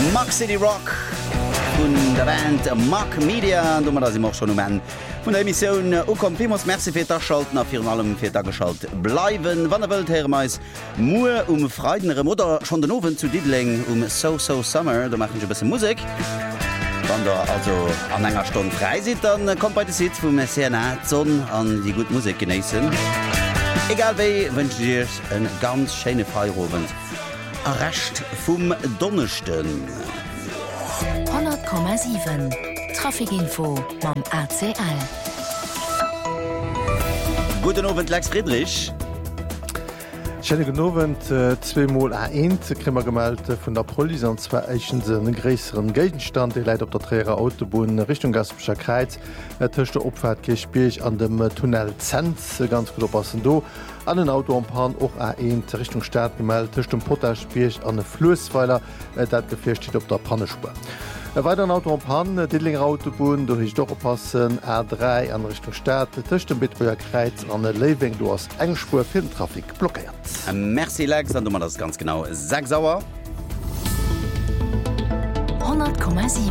Max City Rock von der Band Mac Media, und da sind wir auch schon von der Emission «Ukom Primos». Merci für das Schalten, auf jeden Fall für das geschaltet bleiben. Wann ihr wollt, hören wir uns nur Freitag oder schon den Abend zu Diddling So Summer. Da machen wir ein bisschen Musik. Wenn ihr also an einer Stunde frei seid, dann kommt bei der Sitz vom CNA die Sonne an die gute Musik genießen. Egal wie, wünsche ich euch einen ganz schönen Feierabend. Recht vom Donnerstag. 100,7 Trafikinfo beim ACL. Guten Abend, Lex Friedrich. Schönen guten Abend, zweimal A1 kriegen wir gemeldet von der Polizei, und zwar einen größeren Gegenstand, der leidet auf der Träger Autobahn Richtung Gaspischer Kreuz. Zwischen der Abfahrt Kirchbirch an dem Tunnel Zenz, ganz gut aufpassen da. An den Auto am Pan auch A1 Richtung Stadt gemeldet, zwischen dem Pottaschbirch an den Flussweiler, das Gefähr steht auf der Pannespur. Weiter Auto am Pan, Diddlinger Autobahn, da ist doch oppassen, A3 an Richtung Stadt, zwischen dem Bitburger Kreuz an der Leving, du hast Engspur für den Trafik blockiert. Merci Lex, dann tun wir das ganz genau 6 Sauer. 100,7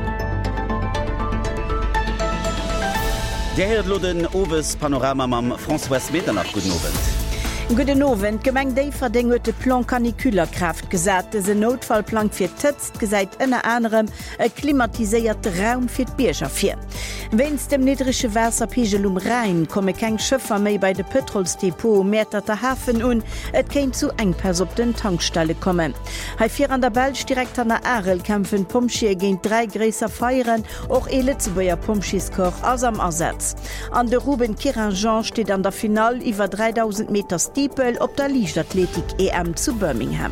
Der Herr Loden Oves Panorama mam François Meternach. Guten Abend. Guten Abend. Gemeng Deifer deng huet de Plan Kanikulerkraft gesat, se Notfallplan fir Tëtzt gesäit ënner anderem e klimatiséiert Raum fir d'Bierger fir. Wenns dem niedrigsche Wässerpegel Rhein komme keng Schëffer méi bei de Petrolsdepot Mäter der Hafen un, et kéint zu engpers op den Tankstelle kommen. Hei fir an der Belsch direkt an der Arel kämpfen Pomschier géint 3 Gräser feieren, och Letzebuer Pomschieskoch ass am Ersatz. An de Ruben Kiranjean steht an der Final iwwer 3000 Meter Stiepel op der Leichtathletik EM zu Birmingham.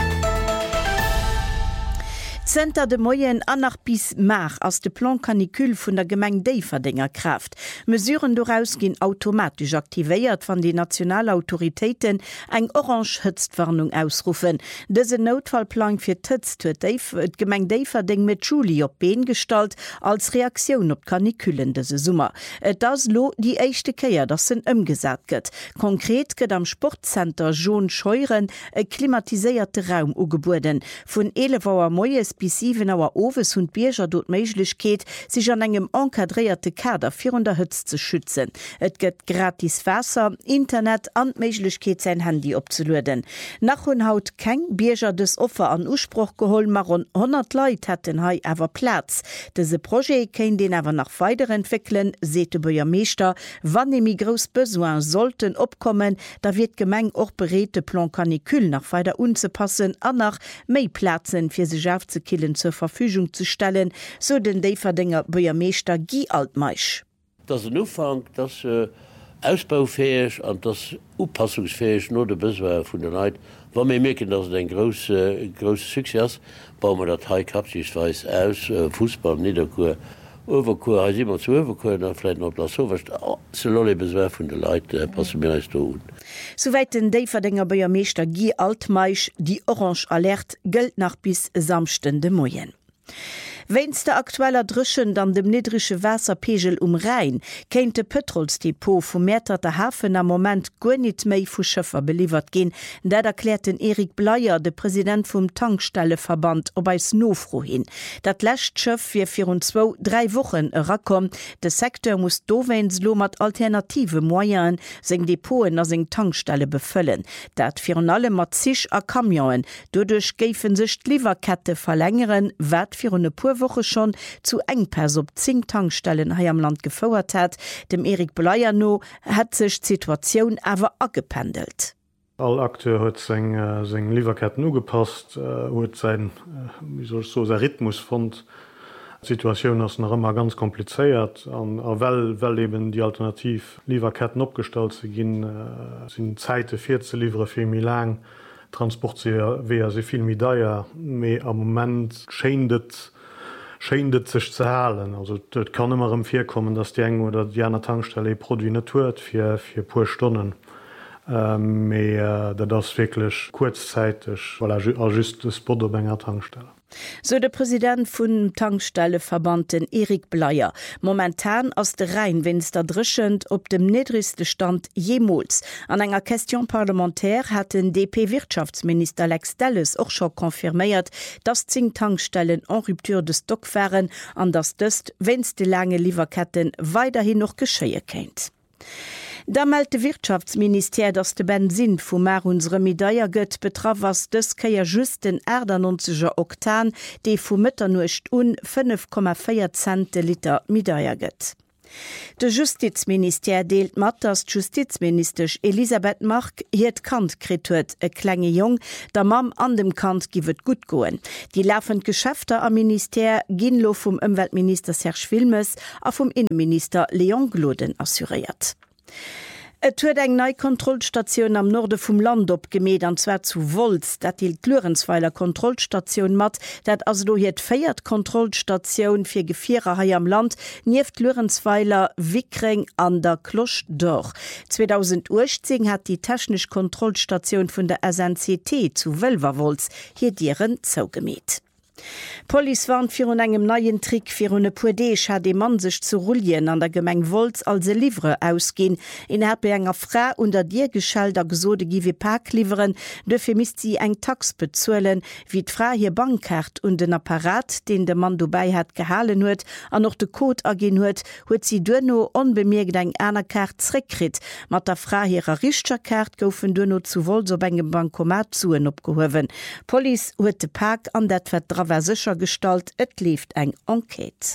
Zter de Moien annach bis Mar ass de Plan Kanikül vun der Gemeng Deiferdinger Kraft. Mesuren doaus ginn automatisch aktivéiert van die Nationalautoritéiten eng Orange-Hëtztwarnung ausrufen. Dëse Notfallplan fir Tëtzt huet et Gemeng Deiferding mit Juli op Been stalt als Reaktion op Kaniküllen dese Summer. Et das lo die éichte Käier dat se ëmgesat gëtt. Konkret gëtt am Sportcenter John Scheuren e klimatiséierte Raum ugeburden. Vun 11 Auer Moies bis 7 Auer Oves und Bierger dort Meiglichkeit, sich an engem enkadréierte Kader 400 Hütz zu schützen. Et gëtt gratis Wasser, Internet an Meiglichkeit sein Handy opzuluden. Nach hun haut keng Bierger des Opfer an Urspruch geholl, mar rund 100 Leute hätten hei awer Platz. Dese Projekt kein den awer nach weiterentwickeln, sete Bürgermeister, wann emi gros Besoin sollten opkommen, da wird Gemeng och berete Plan Kanikül nach weiter unzupassen, an nach méi Platzen fir sich aufzukillen zur Verfügung zu stellen, so den Deiferdinger Bürgermeister Guy Altmaisch. Das ist ein Umfang, das ausbaufähig und das anpassungsfähig nur der Besoin von der Leute. Wenn wir merken, dass es ein großer Success ist, bauen wir das High Capsize aus, Fußball, Niederkur, Overkur, heißt immer zu Overkur, dann vielleicht noch das so, was alle Besoin von der Leute passen mir nicht tun. Soweit den Deiferdinger Bürgermeister Guy Altmaisch, die Orange Alert gilt nach bis samsten de Moien. Wenns der aktueller Drschen an dem niedrigsche Wässerpegel Rhein kenint de Petrolsdepot vum Mäter der Hafen am Moment go net méi vu Schëffer beliefert gin, dat erklärt den Erik Bleier, de Präsident vum Tankstelleverband, ob eis nofro hin. Dat lächt Schëff fir 3 Wochen rakom. De Sektor muss dowens lo mat alternative Moyen seg Depoten a seg Tankstelle befüllen. Dat fir alle mat sich a Kamioen. Dodurch géiffen sech d'Liverkette verlängeren, wat fir une Woche schon zu engpers op 10 Tankstellen hier am Land gefauert hat. Dem Erik Bleier no hat sich die Situation aber angependelt. All Akteur hat seg Lieferketten ugepasst, huet sein Rhythmus fand. Die Situation ist noch immer ganz kompliziert. Weil eben die alternativ Lieferketten abgestellt sind, sind Zeiten 14 Liefer viel mehr lang. Transport wäre sehr viel mehr teuer. Aber am Moment scheint sich zu halen. Also dort kann immer im Vier kommen, dass die eng oder die andere Tankstelle Produkt nicht tut für paar Stunden. Das ist wirklich kurzzeitig, weil er just das Spot auf einer Tankstelle. So der Präsident vun Tankstelleverbanden Erik Bleier. Momentan ass de Rheinwinster drischend op dem niedrigste Stand jemals. An enger Question parlamentär hat den DP-Wirtschaftsminister Alex Delles auch schon konfirmiert, dass 10 Tankstellen en Ruptur de Stock wären, an dass dëst, wenns de lange Lieferketten weiterhin noch geschéie kennt. Da meldte Wirtschaftsminister, dass de Benzin vu Mar unsere Medaille gëtt betraf was dës keier just den 90er Oktan, de vu Mëtternucht 5,4 Cent Liter Medaille gëtt. De Justizminister deelt mat, dass Justizministersch Elisabeth Mark hiet Kant krit huet, e klenge Jong, der Mam an dem Kant giwet gut goen. Die laufend Geschäfter am Minister ginlo vum Umweltminister Serge Wilmes a vum Innenminister Leon Gloden assuriert. Et huet eng nei Kontrollstation am Norde vum Land opgemet, anzwer zu Volz, dat hielt Lürenzweiler Kontrollstation mat, dat as do hiet feiert Kontrollstation fir Gefierer hai am Land, nieft Lürenzweiler Wickring an der Klosch doch. 2018 hat die technisch Kontrollstation vun der SNCT zu Wölvervolz hier Dieren zougemet. Police warnt fir un engem neien Trick fir une Pudeech hat de Mann sech zu Rullien an der Gemeng Volz als se Livre ausgin. In hat be enger Fra unter Dir geschalter gesode giwe Park lieeren, dëfir mis sie eng Tax bezuelen, wie d'Fra hier Bankkart und den Apparat, den de Mann dobei hat gehalen huet, an noch de Code agin huet, huet sie duno onbemerkt eng einer Kart zrekrit. Mat der Fra hireer Richterkart goufen duno zu Volz op engem Bankomat zuen opgehowen. Police huet de Park an dat sicher gestalt, et lieft eng Enquete.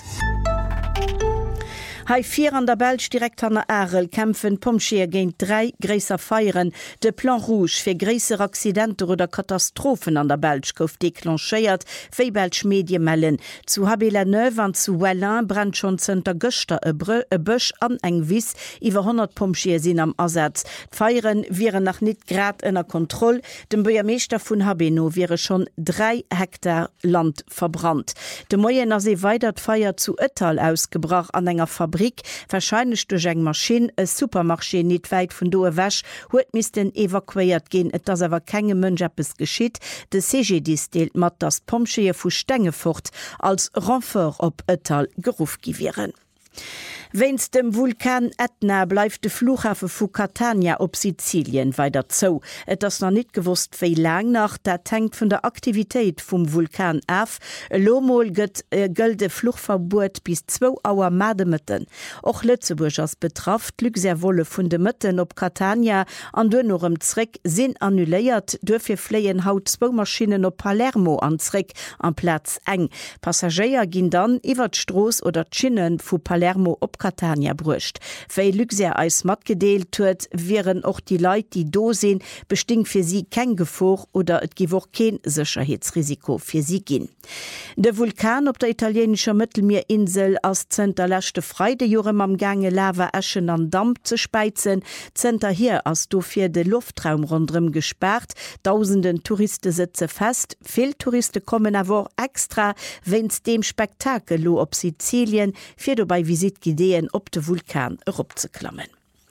Hai 4 an der Belsch direkt an der Arel kämpfen Pomschier géint 3 gräser Feieren. De Plan Rouge fir gräser Accidenter oder Katastrophen an der Belsch gouf deklancheiert, wéi Belsch Medien mellen. Zu Habela-Neuve an zu Wellin brennt schon zenter Göster e Bëch an eng Wiss, iwwer 100 Pomschier sinn am Ersatz. Feieren viren nach net grad ënner Kontroll. Dem Bürgermeister vun Habeno wäre schon 3 Hektar Land verbrannt. De Moien as se weitert Feier zu Ettal ausgebracht an enger Fabrik, wahrscheinlich durch eng Maschine e Supermarché net weit vun doe wäsch, huet misisten evakuiert gin, et dats awer kenge Mënjappes geschitt. De CGD deelt mat das Pomschier vu Stengefurt als Renfort op Ettal geruf giwieren. Wenns dem Vulkan Etna bleif de Flughafe vu Catania op Sizilien weiter zo. Et ass noch net gewusst wéi lang nach, dat hängt vun der Aktivitéit vum Vulkan af. Lomol gëtt gëlde Fluchverbot bis 2 Auer Mademëtten. Och Lützeburg ass betraft Lügserwolle vun de Mëtten op Catania an dunorem Zréck sinn annuléiert, dofir fléien haut 2 Maschinen op Palermo anzréck an Platz eng. Passagéier ginn dann iwwer d'Stroos oder d'Schinnen vu Palermo op Catania brucht. Wéi Luxer eis mat gedeelt huet, wären och die Leiit, die do sinn, besting fir sie kein Gefor oder et giwoch kein Sicherheitsrisiko fir sie ginn. De Vulkan op der italienischer Mittelmeerinsel ass zenterlächte Freidejorem am Gange Lava Äschen an Damm ze speizen, Zenter hier ass do fir de Luftraum rondrem gesperrt, tausenden Touristen sitze fest, viel Touristen kommen awer extra, wenns dem Spektakel lo op Sizilien fir do bei Visitgideen op de Vulkan opzeklammen.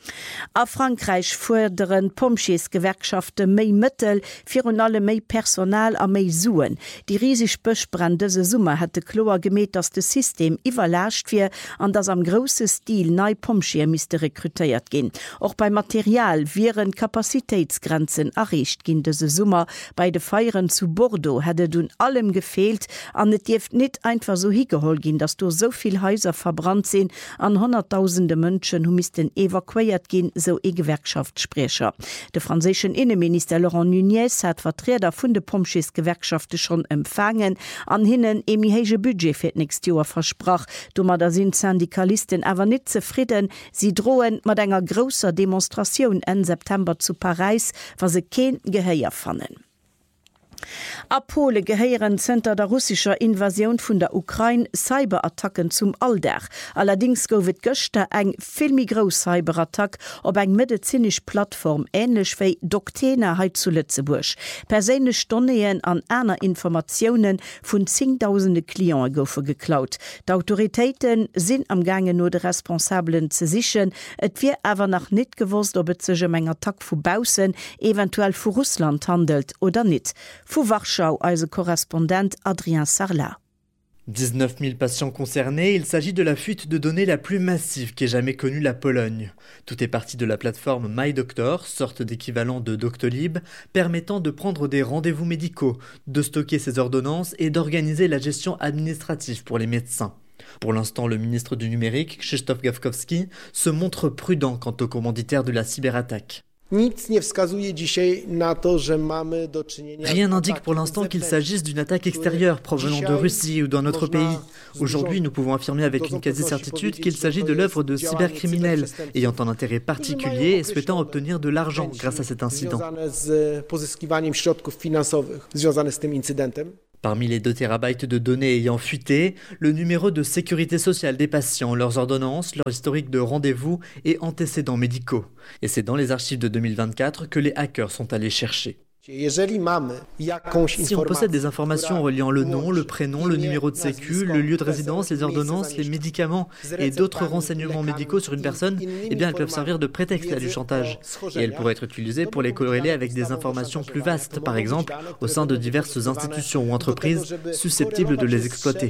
A Frankreich forderen Pomschiesgewerkschafte méi Mëttel fir un alle méi Personal a méi Suen. Die riesig bëchbrandese Summe hat de Kloer gemet, dats de System iwwerlächt fir an dats am grosse Stil nei Pomschier miste rekrutéiert gin. Och bei Material viren Kapazitätsgrenzen erreicht gin dese Summer. Bei de Feieren zu Bordeaux hätte dun allem gefehlt, an et Dieft net einfach so higehol gin, dass du soviel Häuser verbrannt sinn, an 100.000 Mënschen hu misten evakuiert gin, so Gewerkschaftssprecher. De franzischen Innenminister Laurent Nunez hat Vertreter vun de Pomschiesgewerkschafte schon empfangen, an hinnen emihége Budget fir nächst Joer versprach. Dummer da sind Syndikalisten awer net zufrieden, sie drohen mat enger grosser Demonstration en September zu Paris, was se kein Geheier fannen. A Pole geheieren zenter der russischer Invasion vun der Ukraine Cyberattacken zum Alldach. Allerdings gowet Göchte eng filmi gros Cyberattack op eng medizinisch Plattform ähnlich wéi Doktenerheit zu Lützeburg. Perene Stonneien an einer Informationen vun 10.000 Klienten goufe geklaut. D'Autoritäten sinn am Gange nur de Responsablen ze sichen, et wie awer nach net gewusst, ob et sech eng Attack vu Bausen eventuell vu Russland handelt oder net. vu Warschau als Korrespondent Adrien Sarlat. 19 000 patients concernés, il s'agit de la fuite de données la plus massive qu'ait jamais connue la Pologne. Tout est parti de la plateforme MyDoctor, sorte d'équivalent de Doctolib, permettant de prendre des rendez-vous médicaux, de stocker ses ordonnances et d'organiser la gestion administrative pour les médecins. Pour l'instant, le ministre du numérique, Krzysztof Gawkowski, se montre prudent quant au commanditaire de la cyberattaque. Rien n'indique pour l'instant qu'il s'agisse d'une attaque extérieure provenant de Russie ou d'un autre pays. Aujourd'hui, nous pouvons affirmer avec une quasi-certitude qu'il s'agit de l'œuvre de cybercriminels ayant un intérêt particulier et souhaitant obtenir de l'argent grâce à cet incident. Parmi les 2 térabytes de données ayant fuité, le numéro de sécurité sociale des patients, leurs ordonnances, leur historique de rendez-vous et antécédents médicaux. Et c'est dans les archives de 2024 que les hackers sont allés chercher. Si on possède des informations reliant le nom, le prénom, le numéro de sécu, le lieu de résidence, les ordonnances, les médicaments et d'autres renseignements médicaux sur une personne, eh bien elles peuvent servir de prétexte à du chantage. Et elles pourraient être utilisées pour les corréler avec des informations plus vastes, par exemple au sein de diverses institutions ou entreprises susceptibles de les exploiter.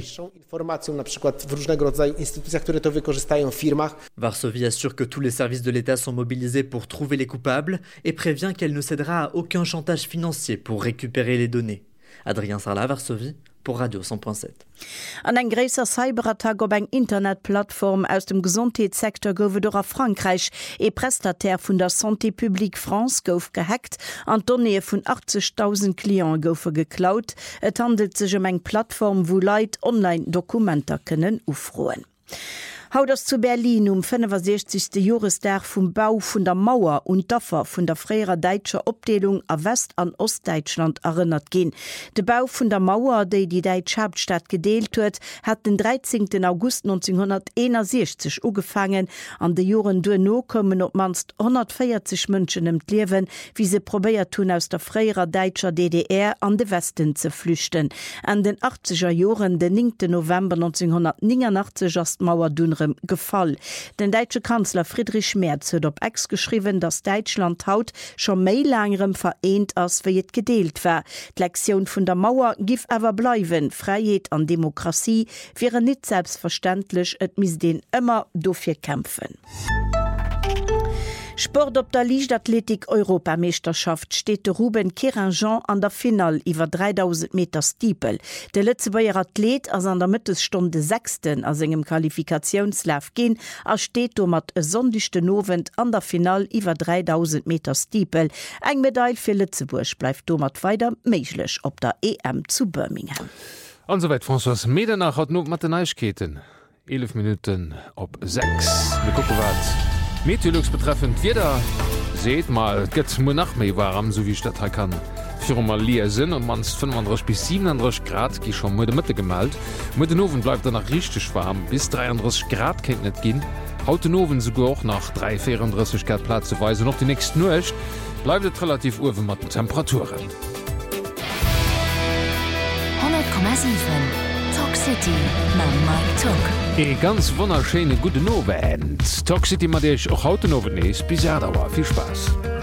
Varsovie assure que tous les services de l'État sont mobilisés pour trouver les coupables et prévient qu'elle ne cédera à aucun chantage financier pour récupérer les données. Adrien Sarlat, Varsovie, pour Radio 100.7. An eng gréser Cyberattack op eng Internetplattform aus dem Gesundheitssektor goufe do a Frankreich e Prestatär vun der Santé Publique France gouf gehackt, an Données vun 80.000 Klient goufe geklaut. Et handelt sech eng Plattform, wo Leiit Online-Dokumenter kënnen ufroen. Haut ass zu Berlin 65. Joresdag vum Bau vun der Mauer und Daffer vun der fréier Deitscher Opdelung a West- an Ostdeitschland erinnert gin. De Bau vun der Mauer, déi die Deitsch Hauptstadt gedeelt huet, hat den 13. August 1961 ugefangen. An de Joren duno kommen op manst 140 Mënschen em Liewen, wie se probéiert hunn aus der fréier Deitscher DDR an de Westen ze flüchten. An den 80er Joren den 9. November 1989 ass Mauer dunre Gefall. Den deutsche Kanzler Friedrich Merz hat op Ex geschrieben, dass Deutschland haut schon méi langerem vereint ass wie het gedeelt war. D'Lektion vun der Mauer gif awer bleiwen. Freiheit an Demokratie wäre nicht selbstverständlich, et mis den immer dofir kämpfen. Sport op der Leichtathletik-Europameisterschaft steht de Ruben Keranjean an der Final iwwer 3000 Meter Stiepel. Der Lützebauer Athlet as an der Mittelstunde 6. as engem Qualifikationslauf gin, steht mat e sondigchte Novent an der Final iwwer 3000 Meter Stiepel. Eng Medaille fir Lützeburg bleif domat weiter méiglech op der EM zu Birmingham. Ansoweit François Medernach hat no Matheneichketen. 11 Minuten op 6. Wir gucken wat. Meteorologs betreffend wieder seht mal gëtt mo nach méi warm so wie Stadt kann. Fi mal Lisinn und mans 35 bis 37 Grad gi schon mo de Mitte gemalt. Mo den Owen bleibt er nach richtig warm bis 33 Grad kennt net gin. Haut den Owen sogar auch nach 334 Grad Platzweise noch die nächsten Nucht bleibt relativ urwe mat den Temperaturen. 100,7 Talk City ma Mike Talk. E ganz wunderschöne gute Novent. Talk City mat ich auch haut Nowen bis Jadauer. Viel Spaß.